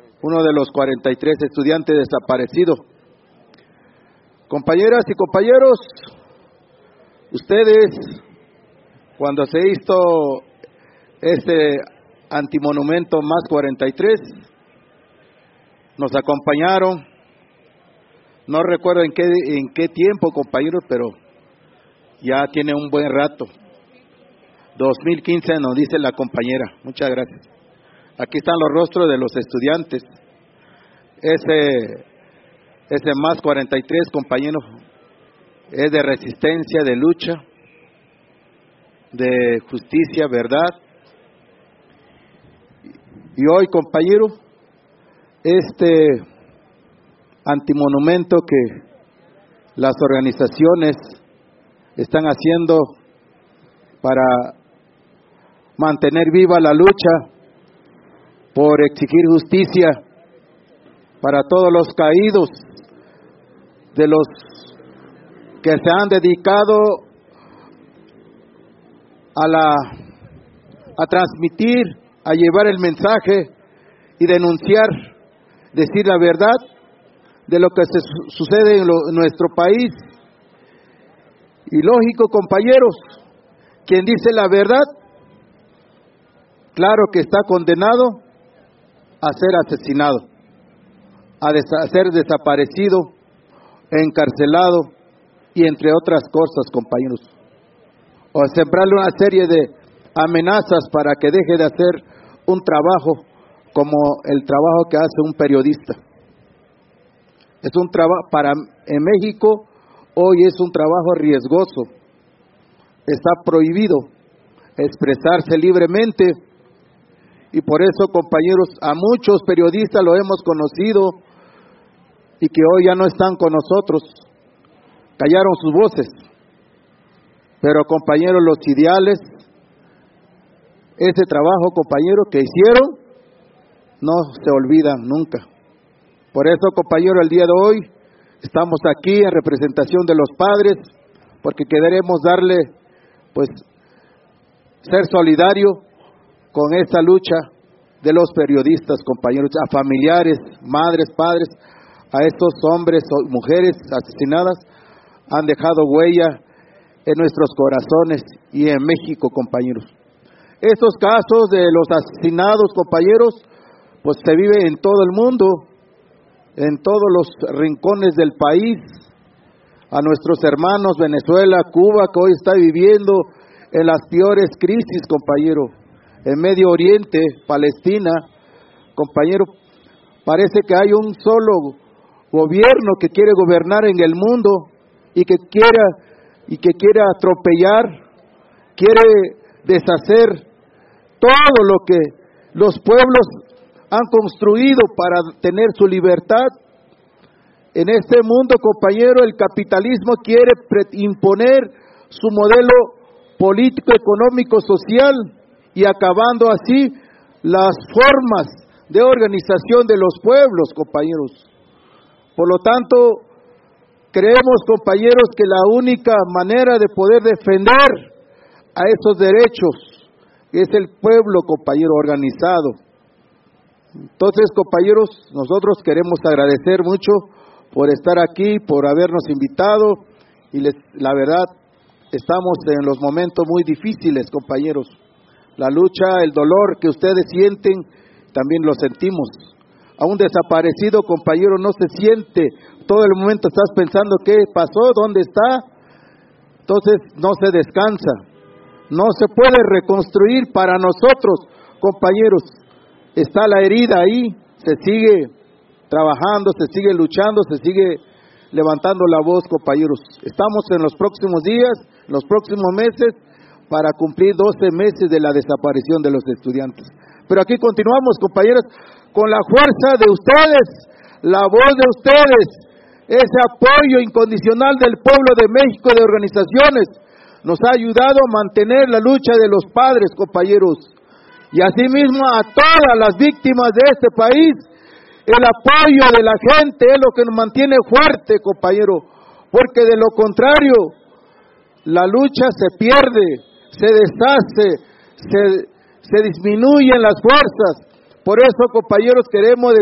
uno de los 43 estudiantes desaparecidos. Compañeras y compañeros, ustedes, cuando se hizo este antimonumento más 43, nos acompañaron. No recuerdo en qué tiempo, compañeros, pero ya tiene un buen rato. 2015 nos dice la compañera. Muchas gracias. Aquí están los rostros de los estudiantes. Ese más 43, compañeros, es de resistencia, de lucha, de justicia, verdad. Y hoy, compañeros, este antimonumento que las organizaciones están haciendo para mantener viva la lucha por exigir justicia para todos los caídos, de los que se han dedicado a transmitir, a llevar el mensaje y denunciar, decir la verdad de lo que sucede en nuestro país. Y lógico, compañeros, quien dice la verdad, claro que está condenado a ser asesinado, a ser desaparecido, encarcelado y entre otras cosas, compañeros, o a sembrarle una serie de amenazas para que deje de hacer un trabajo como el trabajo que hace un periodista. Es un trabajo en México hoy es un trabajo riesgoso. Está prohibido expresarse libremente. Y por eso, compañeros, a muchos periodistas lo hemos conocido y que hoy ya no están con nosotros. Callaron sus voces. Pero, compañeros, los ideales, ese trabajo, compañeros, que hicieron, no se olvidan nunca. Por eso, compañeros, el día de hoy estamos aquí en representación de los padres, porque queremos darle, pues, ser solidario con esta lucha de los periodistas, compañeros, a familiares, madres, padres, a estos hombres o mujeres asesinadas, han dejado huella en nuestros corazones y en México, compañeros. Estos casos de los asesinados, compañeros, pues se vive en todo el mundo, en todos los rincones del país. A nuestros hermanos Venezuela, Cuba, que hoy está viviendo en las peores crisis, compañero. En Medio Oriente, Palestina, compañero, parece que hay un solo gobierno que quiere gobernar en el mundo y que quiere atropellar, quiere deshacer todo lo que los pueblos han construido para tener su libertad. En este mundo, compañero, el capitalismo quiere imponer su modelo político, económico, social, y acabando así las formas de organización de los pueblos, compañeros. Por lo tanto, creemos, compañeros, que la única manera de poder defender a esos derechos es el pueblo, compañero, organizado. Entonces, compañeros, nosotros queremos agradecer mucho por estar aquí, por habernos invitado, y la verdad, estamos en los momentos muy difíciles, compañeros. La lucha, el dolor que ustedes sienten, también lo sentimos. A un desaparecido, compañero, no se siente, todo el momento estás pensando qué pasó, dónde está, entonces no se descansa, no se puede reconstruir. Para nosotros, compañeros, está la herida ahí, se sigue trabajando, se sigue luchando, se sigue levantando la voz, compañeros. Estamos en los próximos días, en los próximos meses, para cumplir 12 meses de la desaparición de los estudiantes. Pero aquí continuamos, compañeros, con la fuerza de ustedes, la voz de ustedes, ese apoyo incondicional del pueblo de México, de organizaciones, nos ha ayudado a mantener la lucha de los padres, compañeros. Y asimismo a todas las víctimas de este país, el apoyo de la gente es lo que nos mantiene fuerte, compañero, porque de lo contrario, la lucha se pierde, se deshace, se disminuyen las fuerzas. Por eso, compañeros, queremos